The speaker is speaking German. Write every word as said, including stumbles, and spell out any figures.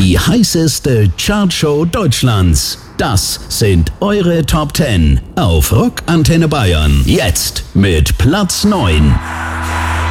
Die heißeste Chartshow Deutschlands. Das sind eure Top zehn auf Rock Antenne Bayern. Jetzt mit Platz neun.